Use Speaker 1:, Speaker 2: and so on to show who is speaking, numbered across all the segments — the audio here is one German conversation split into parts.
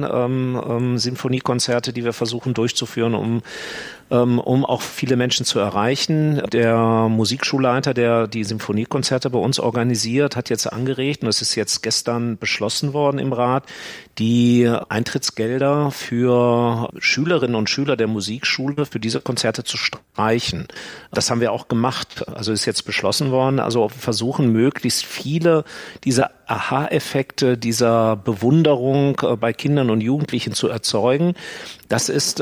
Speaker 1: Sinfoniekonzerte, die wir versuchen durchzuführen, um auch viele Menschen zu erreichen. Der Musikschulleiter, der die Sinfoniekonzerte bei uns organisiert, hat jetzt angeregt, und das ist jetzt gestern beschlossen worden im Rat, die Eintrittsgelder für Schülerinnen und Schüler der Musikschule für diese Konzerte zu streichen. Das haben wir auch gemacht, also ist jetzt beschlossen worden. Also versuchen möglichst viele dieser Aha-Effekte, dieser Bewunderung bei Kindern und Jugendlichen zu erzeugen. Das ist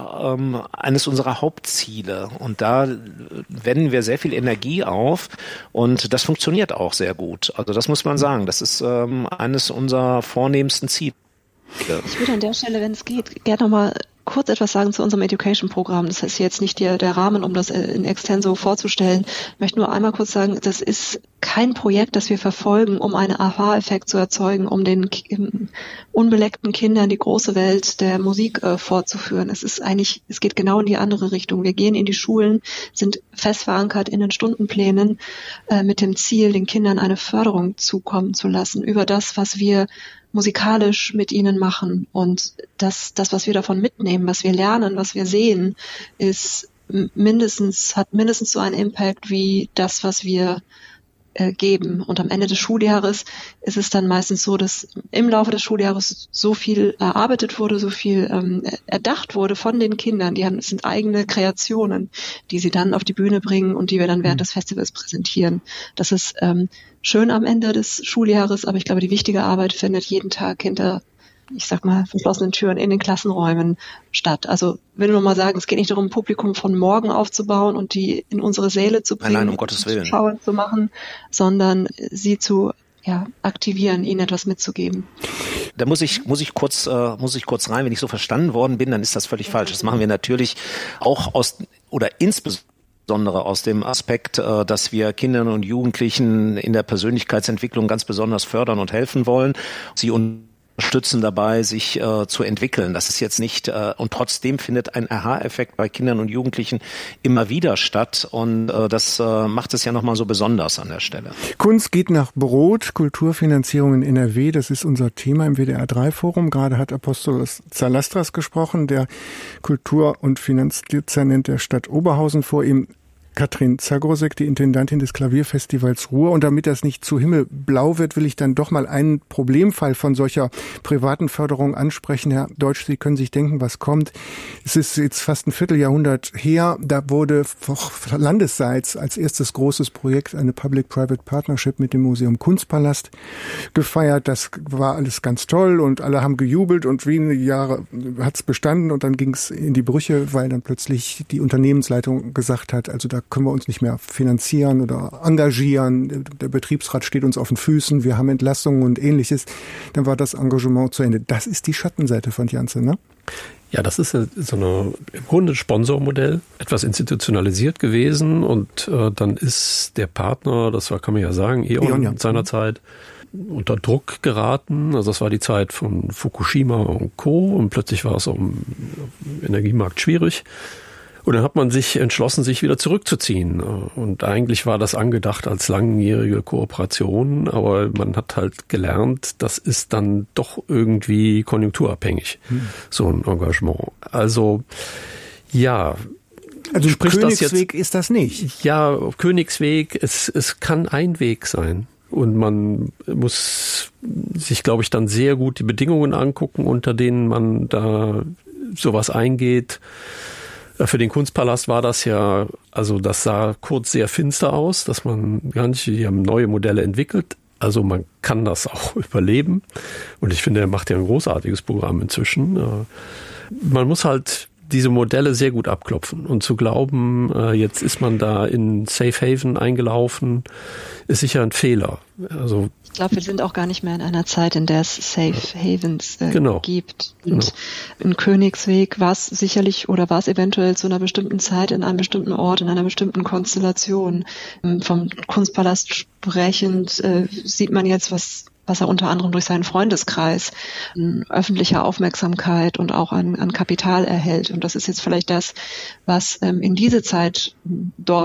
Speaker 1: eines unserer Hauptziele, und da wenden wir sehr viel Energie auf, und das funktioniert auch sehr gut. Also das muss man sagen, das ist eines unserer vornehmsten Ziele.
Speaker 2: Ich würde an der Stelle, wenn es geht, gerne nochmal kurz etwas sagen zu unserem Education-Programm. Das ist jetzt nicht der Rahmen, um das in extenso vorzustellen. Ich möchte nur einmal kurz sagen, das ist kein Projekt, das wir verfolgen, um einen Aha-Effekt zu erzeugen, um den unbeleckten Kindern die große Welt der Musik vorzuführen. Es geht genau in die andere Richtung. Wir gehen in die Schulen, sind fest verankert in den Stundenplänen mit dem Ziel, den Kindern eine Förderung zukommen zu lassen über das, was wir musikalisch mit ihnen machen. Und das, was wir davon mitnehmen, was wir lernen, was wir sehen, hat mindestens so einen Impact wie das, was wir geben. Und am Ende des Schuljahres ist es dann meistens so, dass im Laufe des Schuljahres so viel erarbeitet wurde, so viel erdacht wurde von den Kindern. Es sind eigene Kreationen, die sie dann auf die Bühne bringen und die wir dann während des Festivals präsentieren. Das ist schön am Ende des Schuljahres, aber ich glaube, die wichtige Arbeit findet jeden Tag hinter, ich sag mal, verschlossenen Türen in den Klassenräumen statt. Also will nur mal sagen, es geht nicht darum, ein Publikum von morgen aufzubauen und die in unsere Säle zu bringen,
Speaker 1: nein, um Gottes Willen,
Speaker 2: Zuschauer zu machen, sondern sie zu aktivieren, ihnen etwas mitzugeben.
Speaker 1: Da muss ich kurz rein, wenn ich so verstanden worden bin, dann ist das völlig falsch. Das machen wir natürlich auch insbesondere aus dem Aspekt, dass wir Kindern und Jugendlichen in der Persönlichkeitsentwicklung ganz besonders fördern und helfen wollen. Sie unterstützen dabei, sich zu entwickeln. Das ist jetzt nicht, und trotzdem findet ein Aha-Effekt bei Kindern und Jugendlichen immer wieder statt, und das macht es ja nochmal so besonders an der Stelle.
Speaker 3: Kunst geht nach Brot, Kulturfinanzierung in NRW, das ist unser Thema im WDR3-Forum. Gerade hat Apostolos Zalastras gesprochen, der Kultur- und Finanzdezernent der Stadt Oberhausen, vor ihm Katrin Zagrosek, die Intendantin des Klavierfestivals Ruhr. Und damit das nicht zu himmelblau wird, will ich dann doch mal einen Problemfall von solcher privaten Förderung ansprechen. Herr Deutsch, Sie können sich denken, was kommt. Es ist jetzt fast ein Vierteljahrhundert her. Da wurde landesseits als erstes großes Projekt eine Public-Private Partnership mit dem Museum Kunstpalast gefeiert. Das war alles ganz toll und alle haben gejubelt, und wenige Jahre hat es bestanden, und dann ging es in die Brüche, weil dann plötzlich die Unternehmensleitung gesagt hat, also da können wir uns nicht mehr finanzieren oder engagieren. Der Betriebsrat steht uns auf den Füßen, wir haben Entlassungen und Ähnliches. Dann war das Engagement zu Ende. Das ist die Schattenseite von Janse, ne?
Speaker 4: Ja, das ist im Grunde Sponsormodell, etwas institutionalisiert gewesen, und dann ist der Partner, kann man ja sagen, E.ON seinerzeit unter Druck geraten. Also das war die Zeit von Fukushima und Co. Und plötzlich war es am Energiemarkt schwierig. Und dann hat man sich entschlossen, sich wieder zurückzuziehen. Und eigentlich war das angedacht als langjährige Kooperation, aber man hat halt gelernt, das ist dann doch irgendwie konjunkturabhängig, so ein Engagement. Also, ja.
Speaker 3: Also Königsweg ist das nicht?
Speaker 4: Ja, Königsweg, es kann ein Weg sein. Und man muss sich, glaube ich, dann sehr gut die Bedingungen angucken, unter denen man da sowas eingeht. Für den Kunstpalast war das ja, also das sah kurz sehr finster aus, dass man die haben neue Modelle entwickelt. Also man kann das auch überleben. Und ich finde, er macht ja ein großartiges Programm inzwischen. Man muss halt diese Modelle sehr gut abklopfen. Und zu glauben, jetzt ist man da in Safe Haven eingelaufen, ist sicher ein Fehler. Also
Speaker 2: ich glaube, wir sind auch gar nicht mehr in einer Zeit, in der es Safe Havens gibt. Und in Königsweg war es sicherlich oder war es eventuell zu einer bestimmten Zeit in einem bestimmten Ort, in einer bestimmten Konstellation. Vom Kunstpalast sprechend sieht man jetzt, was er unter anderem durch seinen Freundeskreis an öffentlicher Aufmerksamkeit und auch an Kapital erhält. Und das ist jetzt vielleicht das, was in diese Zeit dort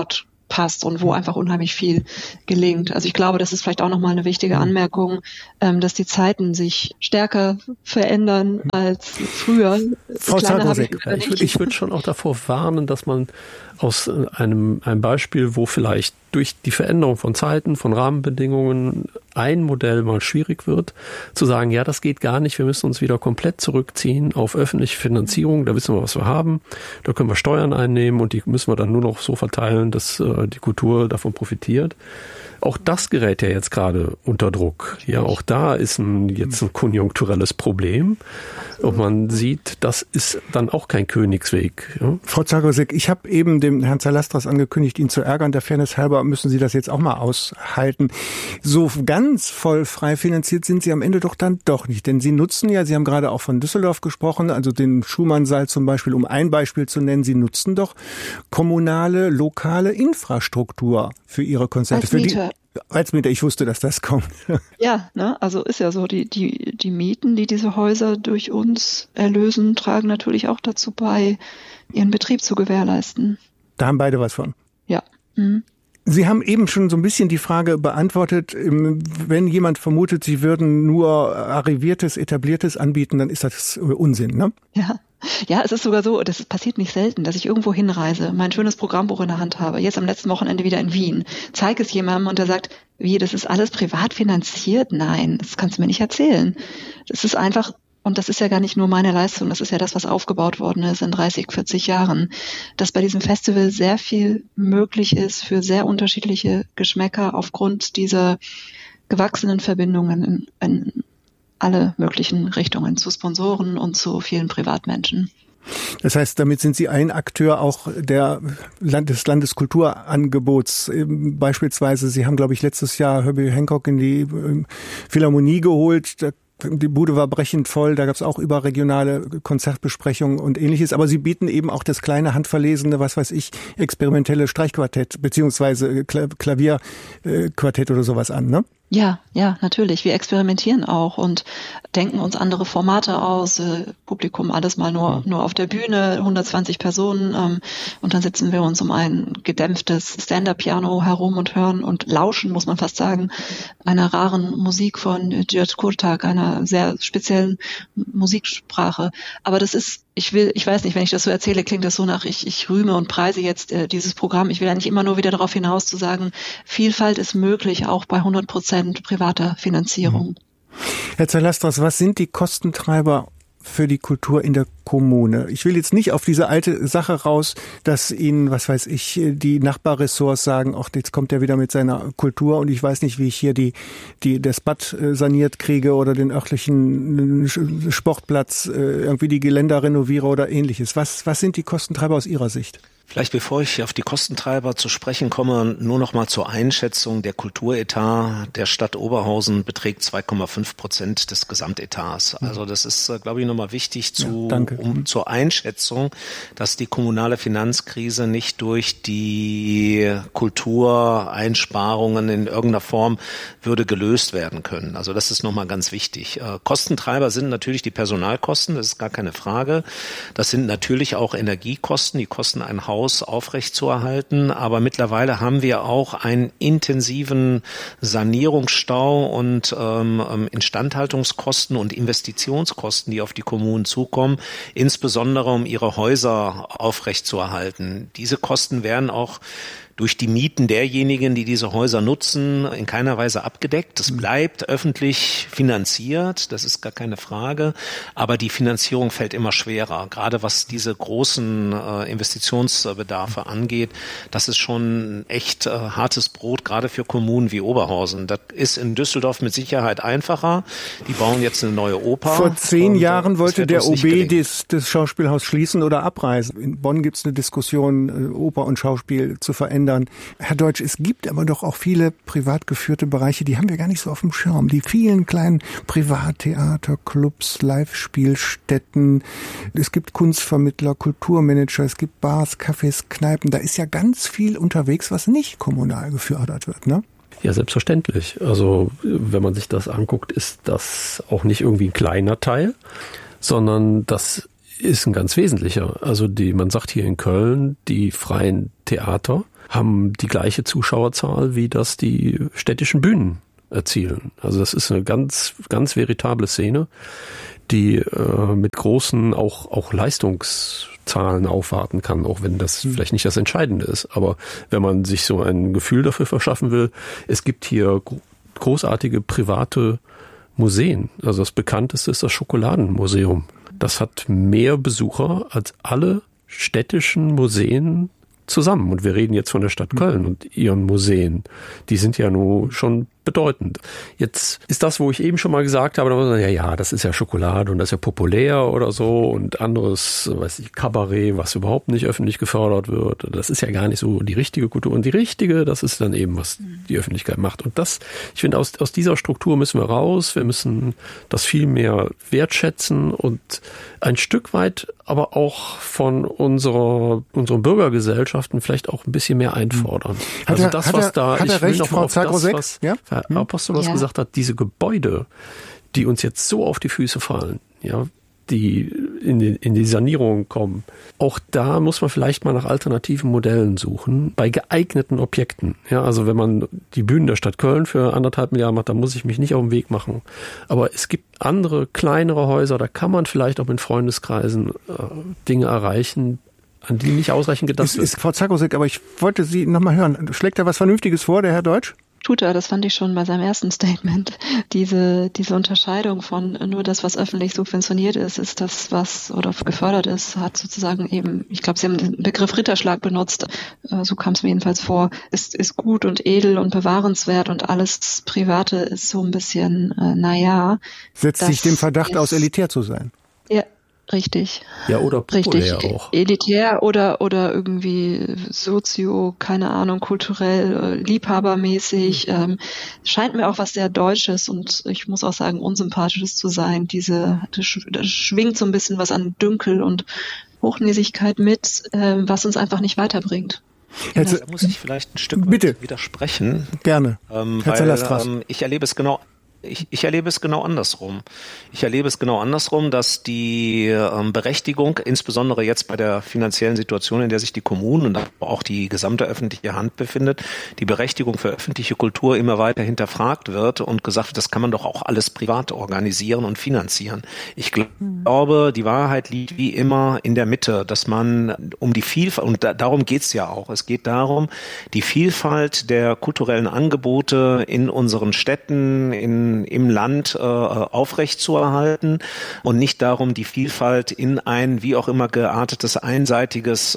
Speaker 2: passt und wo einfach unheimlich viel gelingt. Also ich glaube, das ist vielleicht auch nochmal eine wichtige Anmerkung, dass die Zeiten sich stärker verändern als früher.
Speaker 3: Frau Zagorsek,
Speaker 4: ich würde schon auch davor warnen, dass man aus einem Beispiel, wo vielleicht durch die Veränderung von Zeiten, von Rahmenbedingungen ein Modell mal schwierig wird, zu sagen, ja, das geht gar nicht, wir müssen uns wieder komplett zurückziehen auf öffentliche Finanzierung, da wissen wir, was wir haben, da können wir Steuern einnehmen und die müssen wir dann nur noch so verteilen, dass die Kultur davon profitiert. Auch das gerät ja jetzt gerade unter Druck. Ja, auch da ist jetzt ein konjunkturelles Problem. Und man sieht, das ist dann auch kein Königsweg. Ja.
Speaker 3: Frau Zagorsek, ich habe eben dem Herrn Zalastras angekündigt, ihn zu ärgern. Der Fairness halber müssen Sie das jetzt auch mal aushalten. So ganz voll frei finanziert sind Sie am Ende dann doch nicht. Denn Sie nutzen ja, Sie haben gerade auch von Düsseldorf gesprochen, also den Schumann-Saal zum Beispiel, um ein Beispiel zu nennen. Sie nutzen doch kommunale, lokale Infrastruktur für Ihre Konzerte. Als Mieter, ich wusste, dass das kommt.
Speaker 2: Ja, ne, also ist ja so, die Mieten, die diese Häuser durch uns erlösen, tragen natürlich auch dazu bei, ihren Betrieb zu gewährleisten.
Speaker 3: Da haben beide was von.
Speaker 2: Ja. Mhm.
Speaker 3: Sie haben eben schon so ein bisschen die Frage beantwortet, wenn jemand vermutet, Sie würden nur Arriviertes, Etabliertes anbieten, dann ist das Unsinn, ne?
Speaker 2: Ja, es ist sogar so, das passiert nicht selten, dass ich irgendwo hinreise, mein schönes Programmbuch in der Hand habe, jetzt am letzten Wochenende wieder in Wien, zeige es jemandem und der sagt, wie, das ist alles privat finanziert? Nein, das kannst du mir nicht erzählen. Das ist einfach, und das ist ja gar nicht nur meine Leistung, das ist ja das, was aufgebaut worden ist in 30, 40 Jahren, dass bei diesem Festival sehr viel möglich ist für sehr unterschiedliche Geschmäcker aufgrund dieser gewachsenen Verbindungen in alle möglichen Richtungen, zu Sponsoren und zu vielen Privatmenschen.
Speaker 3: Das heißt, damit sind Sie ein Akteur auch des Landeskulturangebots. Beispielsweise, Sie haben, glaube ich, letztes Jahr Herbie Hancock in die Philharmonie geholt. Die Bude war brechend voll, da gab es auch überregionale Konzertbesprechungen und Ähnliches. Aber Sie bieten eben auch das kleine, handverlesene, experimentelle Streichquartett beziehungsweise Klavierquartett oder sowas an, ne?
Speaker 2: Ja, natürlich. Wir experimentieren auch und denken uns andere Formate aus. Publikum alles mal nur auf der Bühne, 120 Personen. Und dann sitzen wir uns um ein gedämpftes Stand-Up-Piano herum und hören und lauschen, muss man fast sagen, einer raren Musik von György Kurtág, einer sehr speziellen Musiksprache. Aber das ist, ich weiß nicht, wenn ich das so erzähle, klingt das so nach, ich rühme und preise jetzt dieses Programm. Ich will ja nicht immer nur wieder darauf hinaus zu sagen, Vielfalt ist möglich, auch bei 100% privater Finanzierung.
Speaker 3: Herr Zalastras, was sind die Kostentreiber für die Kultur in der Kommune? Ich will jetzt nicht auf diese alte Sache raus, dass Ihnen, die Nachbarressorts sagen, ach, jetzt kommt er wieder mit seiner Kultur und ich weiß nicht, wie ich hier das Bad saniert kriege oder den örtlichen Sportplatz, irgendwie die Geländer renoviere oder Ähnliches. Was sind die Kostentreiber aus Ihrer Sicht?
Speaker 1: Vielleicht bevor ich auf die Kostentreiber zu sprechen komme, nur noch mal zur Einschätzung. Der Kulturetat der Stadt Oberhausen beträgt 2,5% des Gesamtetats. Also das ist, glaube ich, nochmal wichtig zur Einschätzung, dass die kommunale Finanzkrise nicht durch die Kultureinsparungen in irgendeiner Form würde gelöst werden können. Also das ist nochmal ganz wichtig. Kostentreiber sind natürlich die Personalkosten, das ist gar keine Frage. Das sind natürlich auch Energiekosten, die kosten ein Haus aufrechtzuerhalten, aber mittlerweile haben wir auch einen intensiven Sanierungsstau und Instandhaltungskosten und Investitionskosten, die auf die Kommunen zukommen, insbesondere um ihre Häuser aufrechtzuerhalten. Diese Kosten werden auch durch die Mieten derjenigen, die diese Häuser nutzen, in keiner Weise abgedeckt. Es bleibt öffentlich finanziert, das ist gar keine Frage, aber die Finanzierung fällt immer schwerer, gerade was diese großen Investitionsbedarfe angeht. Das ist schon echt hartes Brot, gerade für Kommunen wie Oberhausen. Das ist in Düsseldorf mit Sicherheit einfacher. Die bauen jetzt eine neue Oper.
Speaker 3: Vor 10 Jahren wollte der OB das Schauspielhaus schließen oder abreißen. In Bonn gibt es eine Diskussion, Oper und Schauspiel zu verändern. Herr Deutsch, es gibt aber doch auch viele privat geführte Bereiche, die haben wir gar nicht so auf dem Schirm. Die vielen kleinen Privattheater, Clubs, Live-Spielstätten, es gibt Kunstvermittler, Kulturmanager, es gibt Bars, Cafés, Kneipen. Da ist ja ganz viel unterwegs, was nicht kommunal gefördert wird, ne?
Speaker 4: Ja, selbstverständlich. Also wenn man sich das anguckt, ist das auch nicht irgendwie ein kleiner Teil, sondern das ist ein ganz wesentlicher. Also man sagt hier in Köln, die freien Theater haben die gleiche Zuschauerzahl, wie das die städtischen Bühnen erzielen. Also das ist eine ganz, ganz veritable Szene, die mit großen auch Leistungszahlen aufwarten kann, auch wenn das vielleicht nicht das Entscheidende ist. Aber wenn man sich so ein Gefühl dafür verschaffen will, es gibt hier großartige private Museen. Also das bekannteste ist das Schokoladenmuseum. Das hat mehr Besucher als alle städtischen Museen zusammen. Und wir reden jetzt von der Stadt Köln und ihren Museen. Die sind ja nun schon bedeutend. Jetzt ist das, wo ich eben schon mal gesagt habe, da muss man sagen, ja, das ist ja Schokolade und das ist ja populär oder so und anderes, weiß ich, Kabarett, was überhaupt nicht öffentlich gefördert wird. Das ist ja gar nicht so die richtige Kultur. Und die richtige, das ist dann eben, was die Öffentlichkeit macht. Und das, ich finde, aus dieser Struktur müssen wir raus. Wir müssen das viel mehr wertschätzen und ein Stück weit aber auch von unseren Bürgergesellschaften vielleicht auch ein bisschen mehr einfordern.
Speaker 3: Hat er recht, Frau Zagrosek? Ja?
Speaker 4: Herr Apostolos gesagt hat, diese Gebäude, die uns jetzt so auf die Füße fallen, ja, die in die Sanierung kommen, auch da muss man vielleicht mal nach alternativen Modellen suchen, bei geeigneten Objekten. Ja, also wenn man die Bühnen der Stadt Köln für 1,5 Milliarden macht, dann muss ich mich nicht auf den Weg machen. Aber es gibt andere, kleinere Häuser, da kann man vielleicht auch mit Freundeskreisen Dinge erreichen, an die nicht ausreichend gedacht wird.
Speaker 3: Frau Zagrosek, aber ich wollte Sie nochmal hören. Schlägt da was Vernünftiges vor, der Herr Deutsch?
Speaker 2: Tut er, das fand ich schon bei seinem ersten Statement. Diese Unterscheidung von nur das, was öffentlich subventioniert ist das, was oder gefördert ist, hat sozusagen eben, ich glaube, Sie haben den Begriff Ritterschlag benutzt, so kam es mir jedenfalls vor, ist gut und edel und bewahrenswert und alles Private ist so ein bisschen,
Speaker 3: setzt sich dem Verdacht aus, elitär zu sein.
Speaker 2: Ja. Richtig.
Speaker 4: Ja, oder populär auch.
Speaker 2: Elitär oder irgendwie keine Ahnung, kulturell, liebhabermäßig. Scheint mir auch was sehr Deutsches und ich muss auch sagen, Unsympathisches zu sein. Das schwingt so ein bisschen was an Dünkel und Hochnäsigkeit mit, was uns einfach nicht weiterbringt.
Speaker 1: Da muss ich vielleicht ein Stück weit widersprechen.
Speaker 3: Gerne.
Speaker 1: Herr Zalastras. Ich erlebe es genau andersrum. Ich erlebe es genau andersrum, dass die Berechtigung, insbesondere jetzt bei der finanziellen Situation, in der sich die Kommunen und auch die gesamte öffentliche Hand befindet, die Berechtigung für öffentliche Kultur immer weiter hinterfragt wird und gesagt wird, das kann man doch auch alles privat organisieren und finanzieren. Ich glaube, die Wahrheit liegt wie immer in der Mitte, dass man um die Vielfalt, und darum geht's ja auch, es geht darum, die Vielfalt der kulturellen Angebote in unseren Städten, im Land aufrechtzuerhalten und nicht darum, die Vielfalt in ein wie auch immer geartetes, einseitiges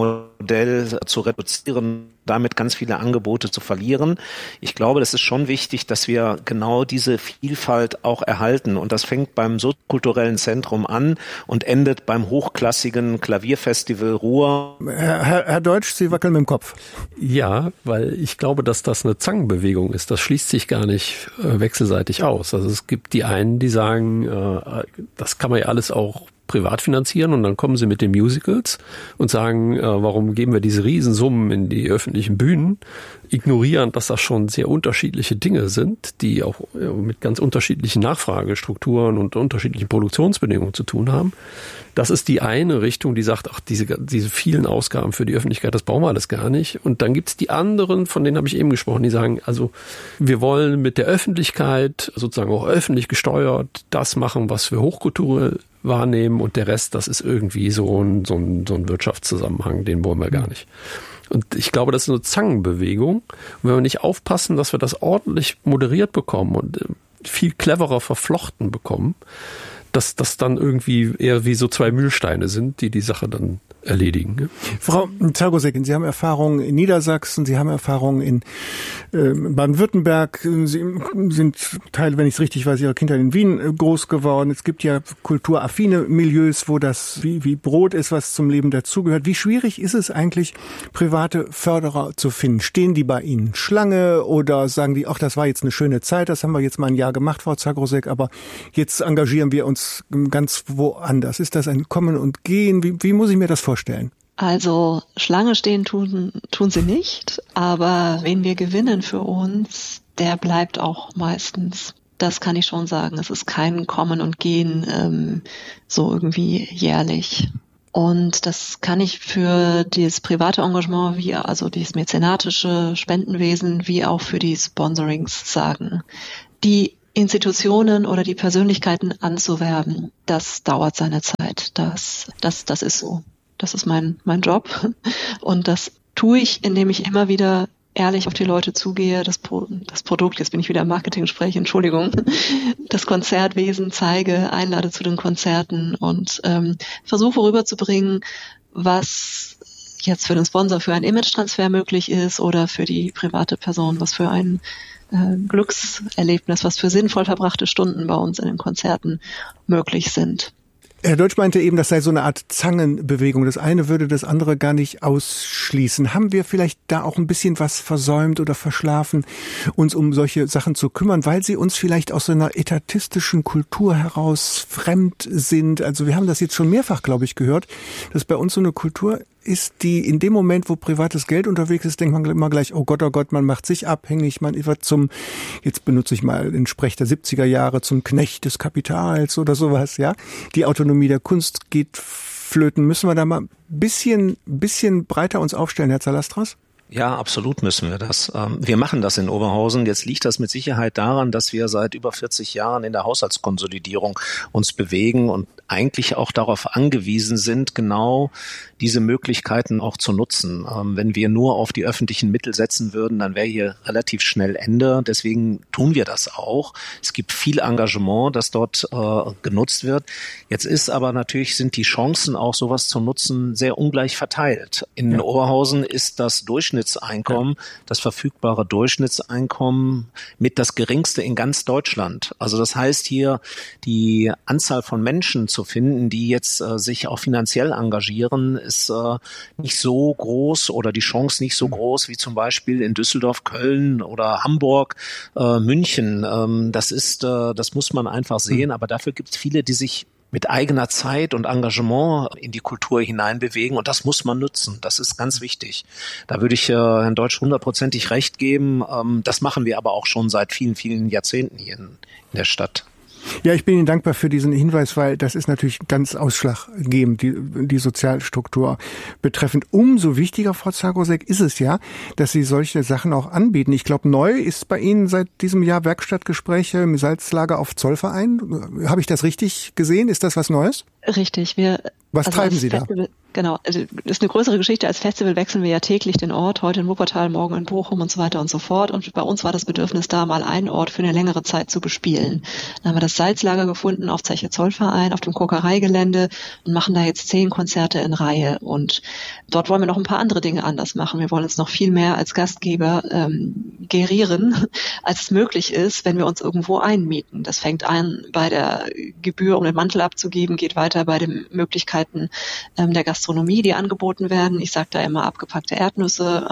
Speaker 1: Modell zu reduzieren, damit ganz viele Angebote zu verlieren. Ich glaube, das ist schon wichtig, dass wir genau diese Vielfalt auch erhalten. Und das fängt beim soziokulturellen Zentrum an und endet beim hochklassigen Klavierfestival Ruhr.
Speaker 3: Herr Deutsch, Sie wackeln mit dem Kopf.
Speaker 4: Ja, weil ich glaube, dass das eine Zangenbewegung ist. Das schließt sich gar nicht wechselseitig aus. Also es gibt die einen, die sagen, das kann man ja alles auch privat finanzieren und dann kommen sie mit den Musicals und sagen, warum geben wir diese Riesensummen in die öffentlichen Bühnen, ignorieren, dass das schon sehr unterschiedliche Dinge sind, die auch mit ganz unterschiedlichen Nachfragestrukturen und unterschiedlichen Produktionsbedingungen zu tun haben. Das ist die eine Richtung, die sagt, ach, diese vielen Ausgaben für die Öffentlichkeit, das brauchen wir alles gar nicht. Und dann gibt's die anderen, von denen habe ich eben gesprochen, die sagen, also wir wollen mit der Öffentlichkeit, sozusagen auch öffentlich gesteuert, das machen, was wir hochkulturell wahrnehmen und der Rest, das ist irgendwie so ein Wirtschaftszusammenhang, den wollen wir gar nicht. Und ich glaube, das ist eine Zangenbewegung. Und wenn wir nicht aufpassen, dass wir das ordentlich moderiert bekommen und viel cleverer verflochten bekommen, dass das dann irgendwie eher wie so zwei Mühlsteine sind, die Sache dann erledigen.
Speaker 3: Frau Zagrosek, Sie haben Erfahrungen in Niedersachsen, Sie haben Erfahrungen in Baden-Württemberg, Sie sind Teil, wenn ich es richtig weiß, Ihrer Kindheit in Wien groß geworden. Es gibt ja kulturaffine Milieus, wo das wie Brot ist, was zum Leben dazugehört. Wie schwierig ist es eigentlich, private Förderer zu finden? Stehen die bei Ihnen Schlange oder sagen die, ach, das war jetzt eine schöne Zeit, das haben wir jetzt mal ein Jahr gemacht, Frau Zagrosek, aber jetzt engagieren wir uns ganz woanders. Ist das ein Kommen und Gehen? Wie muss ich mir das vorstellen?
Speaker 2: Also Schlange stehen tun sie nicht, aber wen wir gewinnen für uns, der bleibt auch meistens. Das kann ich schon sagen. Es ist kein Kommen und Gehen so irgendwie jährlich. Und das kann ich für das private Engagement, wie also dieses mäzenatische Spendenwesen, wie auch für die Sponsorings sagen. Die Institutionen oder die Persönlichkeiten anzuwerben, das dauert seine Zeit. Das ist so. Das ist mein Job. Und das tue ich, indem ich immer wieder ehrlich auf die Leute zugehe, das Produkt, jetzt bin ich wieder im Marketing-Gespräch, Entschuldigung, das Konzertwesen zeige, einlade zu den Konzerten und versuche rüberzubringen, was jetzt für den Sponsor für ein Image-Transfer möglich ist oder für die private Person, was für ein Glückserlebnis, was für sinnvoll verbrachte Stunden bei uns in den Konzerten möglich sind.
Speaker 3: Herr Deutsch meinte eben, das sei so eine Art Zangenbewegung. Das eine würde das andere gar nicht ausschließen. Haben wir vielleicht da auch ein bisschen was versäumt oder verschlafen, uns um solche Sachen zu kümmern, weil sie uns vielleicht aus so einer etatistischen Kultur heraus fremd sind? Also wir haben das jetzt schon mehrfach, glaube ich, gehört, dass bei uns so eine Kultur ist, die in dem Moment, wo privates Geld unterwegs ist, denkt man immer gleich, oh Gott, man macht sich abhängig, man wird jetzt benutze ich mal den Sprech der 70er Jahre, zum Knecht des Kapitals oder sowas, ja. Die Autonomie der Kunst geht flöten. Müssen wir da mal ein bisschen breiter uns aufstellen, Herr Zalastras?
Speaker 1: Ja, absolut müssen wir das. Wir machen das in Oberhausen. Jetzt liegt das mit Sicherheit daran, dass wir seit über 40 Jahren in der Haushaltskonsolidierung uns bewegen und eigentlich auch darauf angewiesen sind, genau diese Möglichkeiten auch zu nutzen. Wenn wir nur auf die öffentlichen Mittel setzen würden, dann wäre hier relativ schnell Ende. Deswegen tun wir das auch. Es gibt viel Engagement, das dort genutzt wird. Jetzt ist aber natürlich, sind die Chancen auch sowas zu nutzen sehr ungleich verteilt. In Oberhausen ist das Durchschnittseinkommen, das verfügbare Durchschnittseinkommen mit das geringste in ganz Deutschland. Also das heißt hier, die Anzahl von Menschen zu finden, die jetzt sich auch finanziell engagieren, ist nicht so groß oder die Chance nicht so groß wie zum Beispiel in Düsseldorf, Köln oder Hamburg, München. Das muss man einfach sehen, aber dafür gibt es viele, die sich mit eigener Zeit und Engagement in die Kultur hineinbewegen und das muss man nutzen. Das ist ganz wichtig. Da würde ich Herrn Deutsch 100%ig recht geben. Das machen wir aber auch schon seit vielen, vielen Jahrzehnten hier in der Stadt.
Speaker 3: Ja, ich bin Ihnen dankbar für diesen Hinweis, weil das ist natürlich ganz ausschlaggebend, die Sozialstruktur betreffend. Umso wichtiger, Frau Zagosek, ist es ja, dass Sie solche Sachen auch anbieten. Ich glaube, neu ist bei Ihnen seit diesem Jahr Werkstattgespräche im Salzlager auf Zollverein. Habe ich das richtig gesehen? Ist das was Neues?
Speaker 2: Richtig.
Speaker 3: Was treiben Sie da?
Speaker 2: Genau, also das ist eine größere Geschichte. Als Festival wechseln wir ja täglich den Ort, heute in Wuppertal, morgen in Bochum und so weiter und so fort. Und bei uns war das Bedürfnis da, mal einen Ort für eine längere Zeit zu bespielen. Dann haben wir das Salzlager gefunden auf Zeche Zollverein, auf dem Kokereigelände und machen da jetzt 10 Konzerte in Reihe. Und dort wollen wir noch ein paar andere Dinge anders machen. Wir wollen uns noch viel mehr als Gastgeber gerieren, als es möglich ist, wenn wir uns irgendwo einmieten. Das fängt an bei der Gebühr, um den Mantel abzugeben, geht weiter bei den Möglichkeiten der Gastronomie, die angeboten werden. Ich sage da immer abgepackte Erdnüsse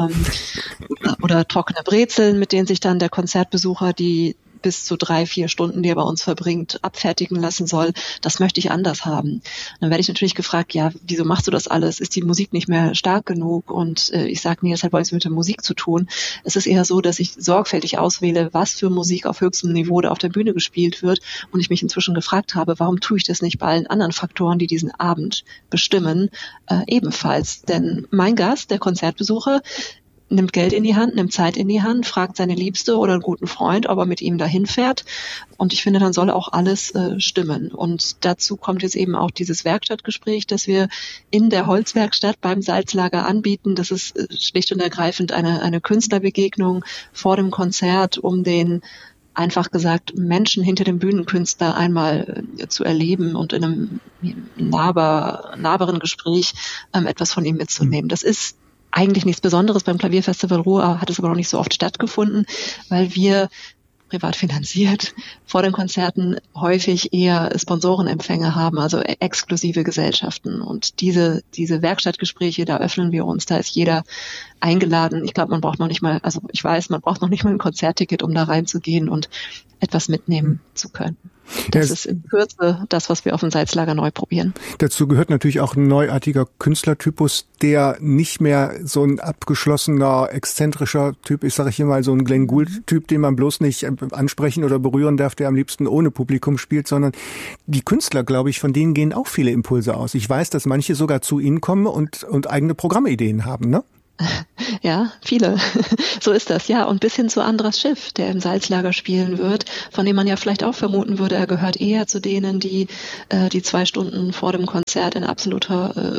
Speaker 2: oder trockene Brezeln, mit denen sich dann der Konzertbesucher die bis zu 3-4 Stunden, die er bei uns verbringt, abfertigen lassen soll. Das möchte ich anders haben. Dann werde ich natürlich gefragt, ja, wieso machst du das alles? Ist die Musik nicht mehr stark genug? Und ich sage, nee, das hat bei uns mit der Musik zu tun. Es ist eher so, dass ich sorgfältig auswähle, was für Musik auf höchstem Niveau da auf der Bühne gespielt wird. Und ich mich inzwischen gefragt habe, warum tue ich das nicht bei allen anderen Faktoren, die diesen Abend bestimmen, ebenfalls? Denn mein Gast, der Konzertbesucher, nimmt Geld in die Hand, nimmt Zeit in die Hand, fragt seine Liebste oder einen guten Freund, ob er mit ihm dahin fährt. Und ich finde, dann soll auch alles stimmen. Und dazu kommt jetzt eben auch dieses Werkstattgespräch, das wir in der Holzwerkstatt beim Salzlager anbieten. Das ist schlicht und ergreifend eine Künstlerbegegnung vor dem Konzert, um den einfach gesagt Menschen hinter dem Bühnenkünstler einmal zu erleben und in einem nahbaren Gespräch etwas von ihm mitzunehmen. Das ist eigentlich nichts Besonderes. Beim Klavierfestival Ruhr hat es aber noch nicht so oft stattgefunden, weil wir privat finanziert vor den Konzerten häufig eher Sponsorenempfänge haben, also exklusive Gesellschaften. Und diese Werkstattgespräche, da öffnen wir uns, da ist jeder eingeladen. Ich glaube, man braucht noch nicht mal ein Konzertticket, um da reinzugehen und etwas mitnehmen zu können. Das ist in Kürze das, was wir auf dem Salzlager neu probieren.
Speaker 3: Dazu gehört natürlich auch ein neuartiger Künstlertypus, der nicht mehr so ein abgeschlossener, exzentrischer Typ ist, sage ich hier mal, so ein Glenn Gould-Typ, den man bloß nicht ansprechen oder berühren darf, der am liebsten ohne Publikum spielt, sondern die Künstler, glaube ich, von denen gehen auch viele Impulse aus. Ich weiß, dass manche sogar zu Ihnen kommen und eigene Programmideen haben, ne?
Speaker 2: Ja, viele. So ist das, ja. Und bis hin zu Andras Schiff, der im Salzlager spielen wird, von dem man ja vielleicht auch vermuten würde, er gehört eher zu denen, die 2 Stunden vor dem Konzert in absoluter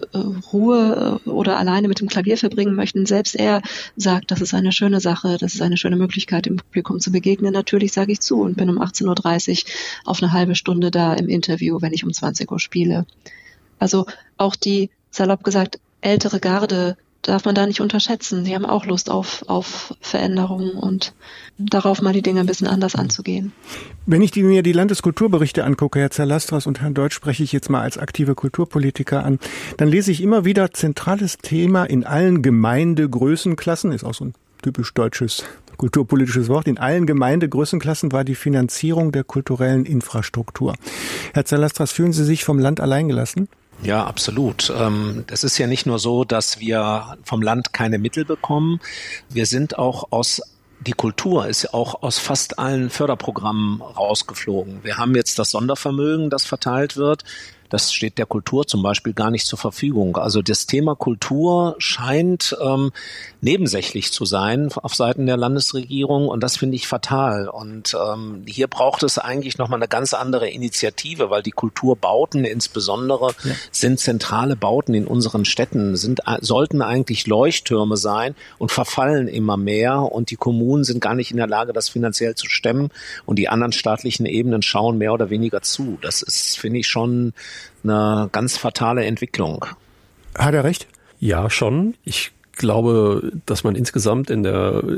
Speaker 2: Ruhe oder alleine mit dem Klavier verbringen möchten. Selbst er sagt, das ist eine schöne Sache, das ist eine schöne Möglichkeit, dem Publikum zu begegnen. Natürlich sage ich zu und bin um 18.30 Uhr auf eine halbe Stunde da im Interview, wenn ich um 20 Uhr spiele. Also auch die, salopp gesagt, ältere Garde darf man da nicht unterschätzen. Die haben auch Lust auf Veränderungen und darauf mal die Dinge ein bisschen anders anzugehen.
Speaker 3: Wenn ich mir die Landeskulturberichte angucke, Herr Zalastras und Herrn Deutsch, spreche ich jetzt mal als aktive Kulturpolitiker an, dann lese ich immer wieder zentrales Thema in allen Gemeindegrößenklassen, ist auch so ein typisch deutsches kulturpolitisches Wort, in allen Gemeindegrößenklassen war die Finanzierung der kulturellen Infrastruktur. Herr Zalastras, fühlen Sie sich vom Land alleingelassen?
Speaker 1: Ja, absolut. Es ist ja nicht nur so, dass wir vom Land keine Mittel bekommen. Wir sind auch die Kultur ist ja auch aus fast allen Förderprogrammen rausgeflogen. Wir haben jetzt das Sondervermögen, das verteilt wird. Das steht der Kultur zum Beispiel gar nicht zur Verfügung. Also das Thema Kultur scheint nebensächlich zu sein auf Seiten der Landesregierung und das finde ich fatal. Und hier braucht es eigentlich nochmal eine ganz andere Initiative, weil die Kulturbauten insbesondere sind zentrale Bauten in unseren Städten, sollten eigentlich Leuchttürme sein und verfallen immer mehr und die Kommunen sind gar nicht in der Lage, das finanziell zu stemmen und die anderen staatlichen Ebenen schauen mehr oder weniger zu. Das ist, finde ich, schon eine ganz fatale Entwicklung.
Speaker 3: Hat er recht?
Speaker 4: Ja, schon. Ich glaube, dass man insgesamt in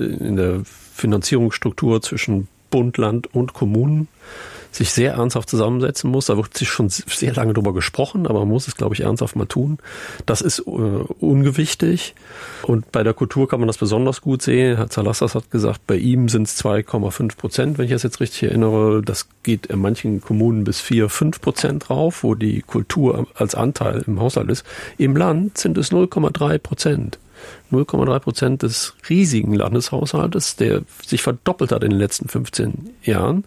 Speaker 4: der Finanzierungsstruktur zwischen Bund, Land und Kommunen sich sehr ernsthaft zusammensetzen muss. Da wird sich schon sehr lange drüber gesprochen, aber man muss es, glaube ich, ernsthaft mal tun. Das ist ungewichtig. Und bei der Kultur kann man das besonders gut sehen. Herr Zalastras hat gesagt, bei ihm sind es 2,5%, wenn ich das jetzt richtig erinnere. Das geht in manchen Kommunen bis 4-5% rauf, wo die Kultur als Anteil im Haushalt ist. Im Land sind es 0,3%. 0,3% des riesigen Landeshaushaltes, der sich verdoppelt hat in den letzten 15 Jahren,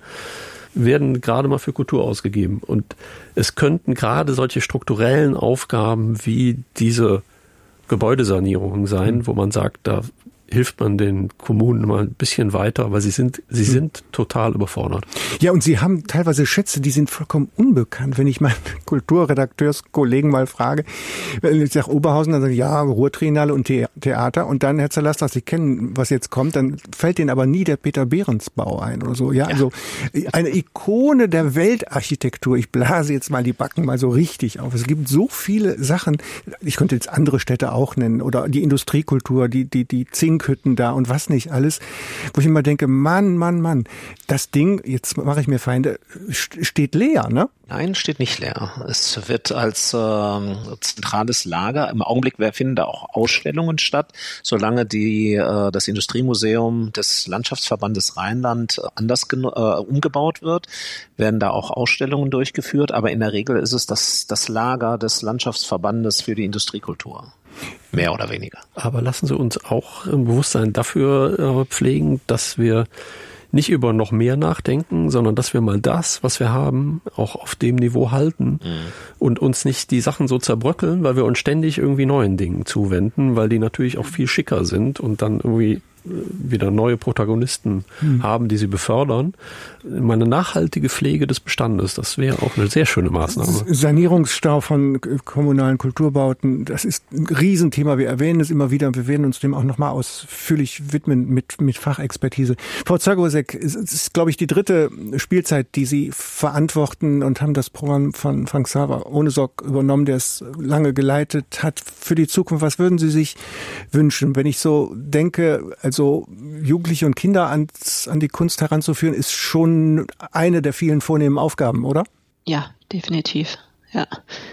Speaker 4: werden gerade mal für Kultur ausgegeben. Und es könnten gerade solche strukturellen Aufgaben wie diese Gebäudesanierung sein, wo man sagt, da hilft man den Kommunen mal ein bisschen weiter, weil sie sind total überfordert.
Speaker 3: Ja, und sie haben teilweise Schätze, die sind vollkommen unbekannt. Wenn ich meinen Kulturredakteurskollegen mal frage, wenn ich sage Oberhausen, dann sagen ja, Ruhrtriennale und Theater. Und dann, Herr Zalastras, Sie kennen, was jetzt kommt, dann fällt denen aber nie der Peter-Behrens-Bau ein oder so. Ja, also eine Ikone der Weltarchitektur. Ich blase jetzt mal die Backen mal so richtig auf. Es gibt so viele Sachen. Ich könnte jetzt andere Städte auch nennen oder die Industriekultur, die Zinkhütten da und was nicht alles, wo ich immer denke, Mann, das Ding, jetzt mache ich mir Feinde, steht leer, ne?
Speaker 1: Nein, steht nicht leer. Es wird als zentrales Lager, im Augenblick finden da auch Ausstellungen statt, solange das Industriemuseum des Landschaftsverbandes Rheinland anders umgebaut wird, werden da auch Ausstellungen durchgeführt, aber in der Regel ist es das Lager des Landschaftsverbandes für die Industriekultur. Mehr oder weniger.
Speaker 4: Aber lassen Sie uns auch ein Bewusstsein dafür pflegen, dass wir nicht über noch mehr nachdenken, sondern dass wir mal das, was wir haben, auch auf dem Niveau halten und uns nicht die Sachen so zerbröckeln, weil wir uns ständig irgendwie neuen Dingen zuwenden, weil die natürlich auch viel schicker sind und dann irgendwie wieder neue Protagonisten haben, die sie befördern. Meine nachhaltige Pflege des Bestandes, das wäre auch eine sehr schöne Maßnahme.
Speaker 3: Sanierungsstau von kommunalen Kulturbauten, das ist ein Riesenthema. Wir erwähnen es immer wieder und wir werden uns dem auch nochmal ausführlich widmen mit Fachexpertise. Frau Zagosek, es ist, glaube ich, die 3. Spielzeit, die Sie verantworten und haben das Programm von Frank Xaver Ohnesorg übernommen, der es lange geleitet hat. Für die Zukunft, was würden Sie sich wünschen? Wenn ich so denke, also Jugendliche und Kinder an die Kunst heranzuführen, ist schon eine der vielen vornehmen Aufgaben, oder?
Speaker 2: Ja, definitiv. Ja.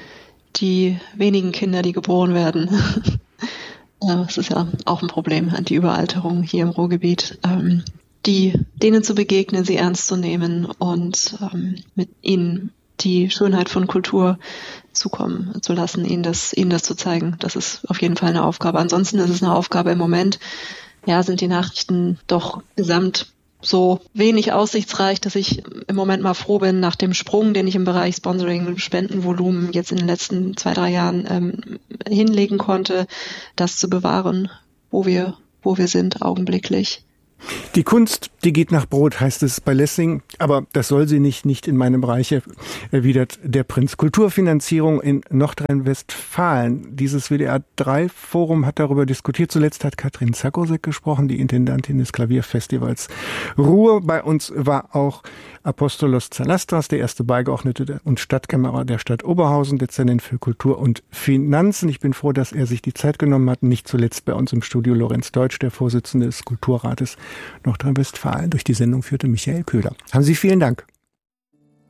Speaker 2: Die wenigen Kinder, die geboren werden, das ist ja auch ein Problem, die Überalterung hier im Ruhrgebiet. denen zu begegnen, sie ernst zu nehmen und mit ihnen die Schönheit von Kultur zukommen zu lassen, ihnen das zu zeigen. Das ist auf jeden Fall eine Aufgabe. Ansonsten ist es eine Aufgabe im Moment, sind die Nachrichten doch gesamt so wenig aussichtsreich, dass ich im Moment mal froh bin, nach dem Sprung, den ich im Bereich Sponsoring, Spendenvolumen jetzt in den letzten 2-3 Jahren hinlegen konnte, das zu bewahren, wo wir sind augenblicklich.
Speaker 3: Die Kunst, die geht nach Brot, heißt es bei Lessing, aber das soll sie nicht in meinem Bereich, erwidert der Prinz. Kulturfinanzierung in Nordrhein-Westfalen. Dieses WDR3-Forum hat darüber diskutiert. Zuletzt hat Katrin Zakosek gesprochen, die Intendantin des Klavierfestivals Ruhr. Bei uns war auch Apostolos Zalastras, der erste Beigeordnete und Stadtkämmerer der Stadt Oberhausen, Dezernent für Kultur und Finanzen. Ich bin froh, dass er sich die Zeit genommen hat. Nicht zuletzt bei uns im Studio Lorenz Deutsch, der Vorsitzende des Kulturrates Nordrhein-Westfalen. Durch die Sendung führte Michael Köhler. Haben Sie vielen Dank.